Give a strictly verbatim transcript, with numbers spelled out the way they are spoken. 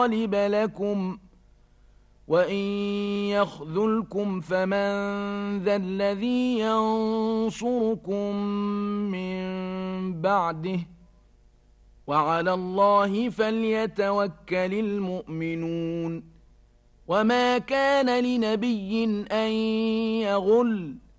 غالب لكم وإن يخذلكم فمن ذا الذي ينصركم من بعده وعلى الله فليتوكل المؤمنون وما كان لنبي أن يغل